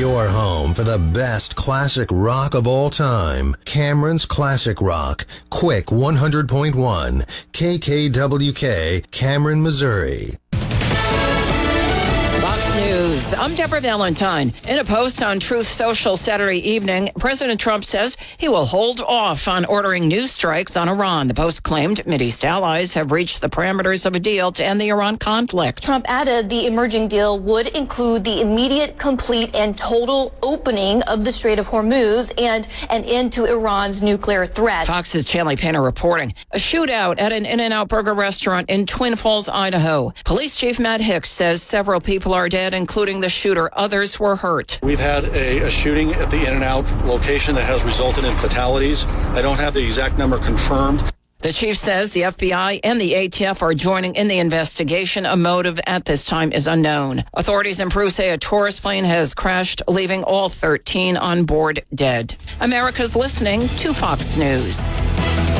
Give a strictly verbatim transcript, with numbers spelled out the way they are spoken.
your home for the best classic rock of all time. Cameron's Classic Rock. Quick one hundred point one. K K W K, Cameron, Missouri. Fox News. I'm Deborah Valentine. In a post on Truth Social Saturday evening, President Trump says he will hold off on ordering new strikes on Iran. The post claimed Mideast allies have reached the parameters of a deal to end the Iran conflict. Trump added the emerging deal would include the immediate, complete, and total opening of the Strait of Hormuz and an end to Iran's nuclear threat. Fox's Chanley Painter reporting. A shootout at an In-N-Out Burger restaurant in Twin Falls, Idaho. Police Chief Matt Hicks says several people are dead, including the shooter. Others were hurt. We've had a, a shooting at the In-N-Out location that has resulted in fatalities. I don't have the exact number confirmed. The chief says the F B I and the A T F are joining in the investigation. A motive at this time is unknown. Authorities in Peru say a tourist plane has crashed, leaving all thirteen on board dead. America's listening to Fox News.